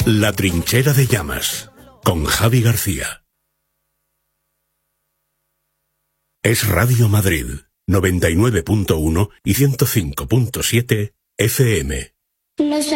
La trinchera de llamas, con Javi García. Es Radio Madrid, 99.1 y 105.7 FM.